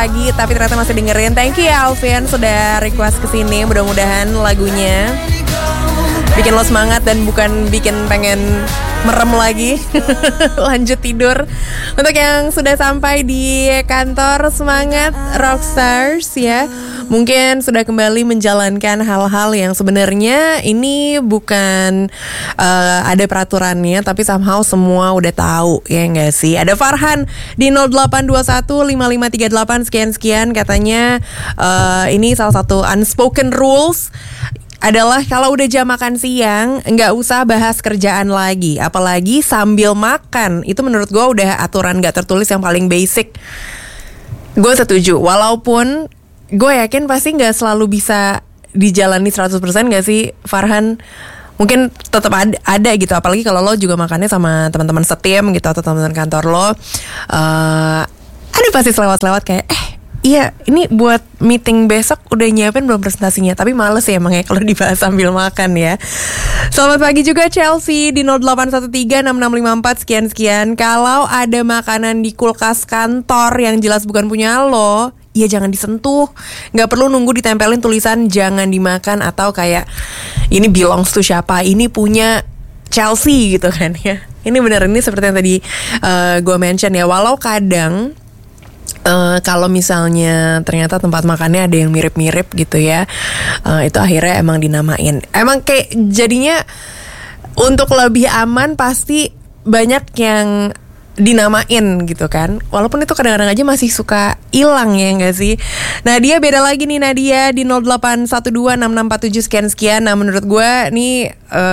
pagi tapi ternyata masih dengerin. Thank you ya Alvin sudah request kesini. Mudah-mudahan lagunya bikin lo semangat dan bukan bikin pengen merem lagi. Lanjut tidur. Untuk yang sudah sampai di kantor, semangat Rockstars ya. Mungkin sudah kembali menjalankan hal-hal yang sebenarnya ini bukan ada peraturannya, tapi somehow semua udah tahu, ya nggak sih? Ada Farhan di 08215538 sekian-sekian, katanya ini salah satu unspoken rules adalah kalau udah jam makan siang nggak usah bahas kerjaan lagi, apalagi sambil makan. Itu menurut gue udah aturan nggak tertulis yang paling basic. Gue setuju, walaupun gue yakin pasti nggak selalu bisa dijalani 100% nggak sih Farhan? Mungkin tetap ada gitu, apalagi kalau lo juga makannya sama teman-teman setim gitu atau teman-teman kantor lo. Ada pasti selewat-selewat kayak iya, ini buat meeting besok udah nyiapin belum presentasinya? Tapi males ya emangnya kalau dibahas sambil makan ya. Selamat pagi juga Chelsea di 08136654 sekian-sekian. Kalau ada makanan di kulkas kantor yang jelas bukan punya lo, ya jangan disentuh. Gak perlu nunggu ditempelin tulisan jangan dimakan atau kayak ini belongs to siapa, ini punya Chelsea gitu kan ya. Ini bener, ini seperti yang tadi gue mention ya. Walau kadang kalau misalnya ternyata tempat makannya ada yang mirip-mirip gitu ya, itu akhirnya emang dinamain. Emang kayak jadinya untuk lebih aman pasti banyak yang dinamain gitu kan. Walaupun itu kadang-kadang aja masih suka hilang ya gak sih. Nadia beda lagi nih, Nadia di 08126647 sekian-sekian. Nah menurut gue nih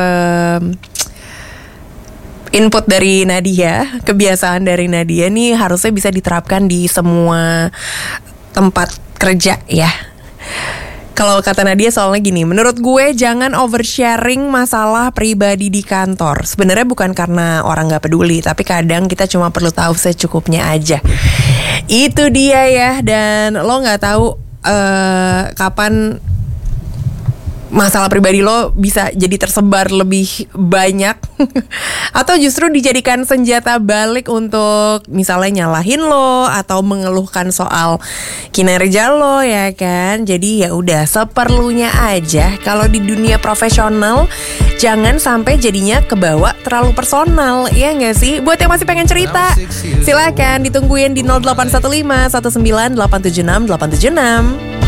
input dari Nadia, kebiasaan dari Nadia nih harusnya bisa diterapkan di semua tempat kerja ya. Kalau kata Nadia soalnya gini, menurut gue jangan oversharing masalah pribadi di kantor. Sebenarnya bukan karena orang gak peduli, tapi kadang kita cuma perlu tahu secukupnya aja. Itu dia ya, dan lo gak tahu kapan masalah pribadi lo bisa jadi tersebar lebih banyak atau justru dijadikan senjata balik untuk misalnya nyalahin lo atau mengeluhkan soal kinerja lo ya kan. Jadi ya udah seperlunya aja. Kalau di dunia profesional jangan sampai jadinya kebawa terlalu personal, ya nggak sih? Buat yang masih pengen cerita, silakan ditungguin di 0815 19 876 876.